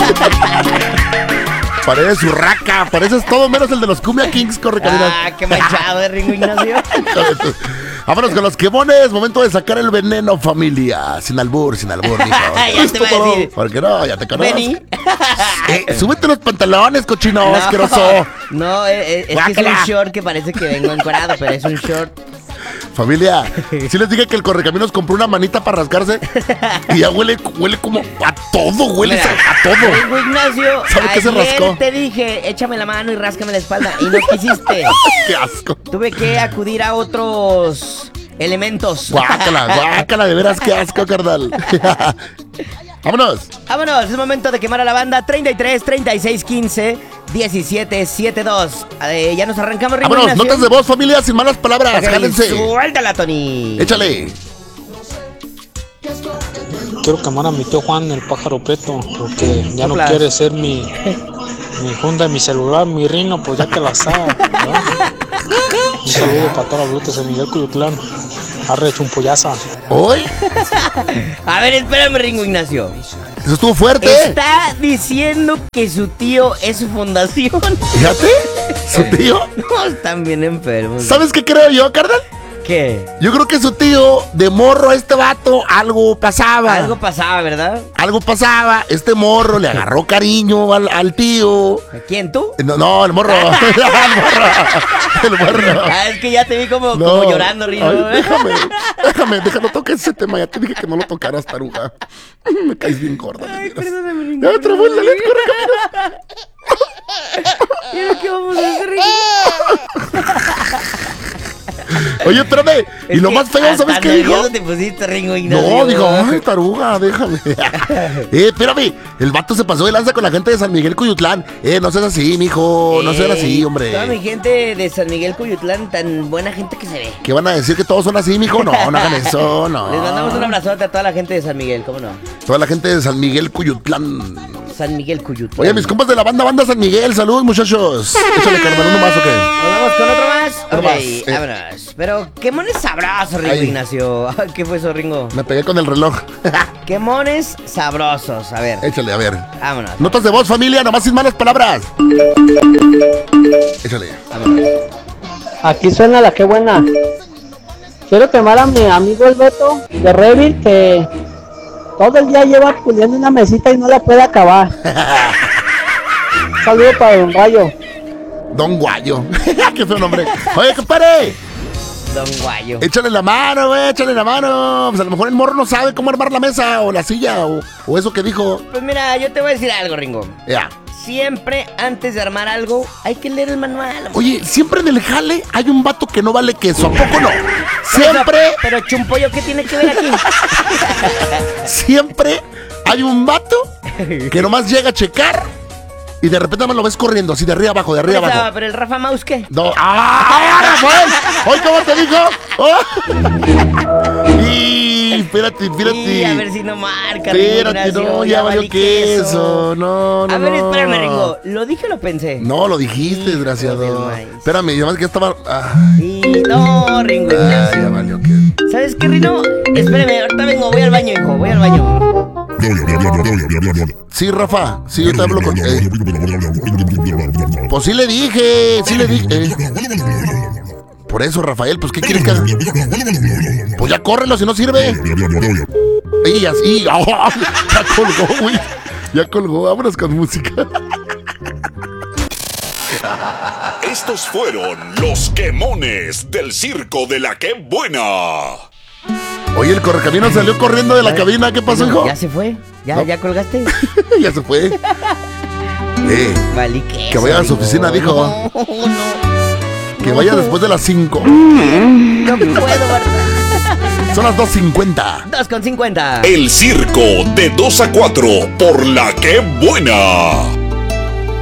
Pareces urraca, pareces todo menos el de los Cumbia Kings, Correcaminos. Qué manchado, Ringo Ignacio. Vámonos con los quemones, momento de sacar el veneno, familia. Sin albur, mijo. Ya te voy a decir. ¿Por qué no? Ya te conozco. Benny. Súbete los pantalones, cochino, asqueroso. No, es que es un short que parece que vengo encuadrado, pero es un short. Familia, sí les dije que el Correcaminos compró una manita para rascarse y ya huele como a todo, huele a todo. Ringo Ignacio, ¿Sabe qué se rascó? te dije, échame la mano y ráscame la espalda y no quisiste. ¡Qué asco! Tuve que acudir a otros elementos. Guácala, de veras, qué asco, carnal. ¡Vámonos! Vámonos, es momento de quemar a la banda. 33, 36, 15, 17, 72. Ya nos arrancamos, Ringo Vámonos, Ignacio. notas de voz, familia, sin malas palabras. Okay, Jálense. Suéltala, Tony. Échale. Quiero quemar a mi tío Juan, el pájaro preto, porque ya no quiere ser mi funda, mi celular, mi rino, pues ya que la sabe, ¿verdad? Un saludo para toda la bruta de San Miguel Cuyutlán. Arre chumpoyaza. ¿Hoy? A ver, espérame, Ringo Ignacio. Eso estuvo fuerte. Está diciendo que su tío es su fundación. Fíjate, su tío. No, están bien enfermos. ¿Sabes qué creo yo, carnal? ¿Qué? Yo creo que su tío, de morro a este vato, algo pasaba. Algo pasaba, ¿verdad? Algo pasaba. Este morro le agarró cariño al tío. ¿Quién, tú? No, el morro. El morro. Es que ya te vi como llorando, Rino. Déjame, no toques ese tema. Ya te dije que no lo tocaras, taruga. Me caes bien gorda. Ay, perdóname, Ringo. Ya trabó la leche, corre. Mira qué vamos a hacer, Ringo. Oye, espérame. Y lo más feo, ¿sabes qué dijo? ¿Dónde te pusiste, Ringo Ignacio? No, digo, ay, taruga, déjame. Espérame. El vato se pasó de lanza con la gente de San Miguel Cuyutlán. No seas así, mijo. No seas así, hombre. Toda mi gente de San Miguel Cuyutlán, tan buena gente que se ve. ¿Qué van a decir que todos son así, mijo? No hagan eso, no. Les mandamos un abrazote a toda la gente de San Miguel, ¿cómo no? Toda la gente de San Miguel Cuyutlán. San Miguel Cuyutlán. Oye, mis compas de la banda San Miguel, saludos, muchachos. Échale, carnal, uno más, ¿o qué? ¿Nos vamos con otro más? Otro Ok, más, vámonos. Pero, qué mones sabrosos, Ringo Ignacio. ¿Qué fue eso, Ringo? Me pegué con el reloj. Qué mones sabrosos. A ver. Échale, a ver. Vámonos. Notas de voz, familia, nomás sin malas palabras. Échale. Vámonos. Aquí suena la que buena. Quiero quemar a mi amigo el Beto de Revil, que todo el día lleva puliendo una mesita y no la puede acabar. Un saludo para Don Rayo. Don Guayo. Qué feo nombre. Oye, compadre. Don Guayo. Échale la mano, güey, échale la mano. Pues a lo mejor el morro no sabe cómo armar la mesa o la silla o eso que dijo. Pues mira, yo te voy a decir algo, Ringo. Ya. Siempre, antes de armar algo, hay que leer el manual. Oye, siempre en el jale hay un vato que no vale queso. ¿A poco no? Siempre. Pero Chumpollo, ¿qué tiene que ver aquí? Siempre hay un vato que nomás llega a checar y de repente me lo ves corriendo así de arriba abajo, de arriba abajo. Pero el Rafa Maus, ¿qué? No. ¡Ah, Rafael! ¿Hoy cómo te dijo? Oh. Y espérate. Y a ver si no marca. Espérate, no, ya valió queso. No. A ver, espérame, Ringo. ¿Lo dije o lo pensé? No, lo dijiste, desgraciado. Espérame, además que ya estaba. Y no, Ringo. Ya valió queso. ¿Sabes qué, Rino? Espérame, ahorita vengo, voy al baño, hijo, voy al baño. Sí, Rafa, sí, yo te hablo con... Pues sí le dije. Por eso, Rafael, pues ¿qué quieres que haga? Pues ya córrelo, si no sirve. Y así, ya colgó, güey. Ya colgó, vámonos con música. Estos fueron los quemones del circo de la que buena. Oye, el Correcaminos salió corriendo de la cabina. ¿Qué pasó, hijo? ¿Ya se fue? ¿Ya, ¿no? ¿Ya colgaste? Ya se fue. Vale, que vaya a su oficina, dijo. No. Que vaya después de las 5. No puedo, ¿verdad? Son las 2:50. 2:50. El circo de 2 a 4 por la que buena.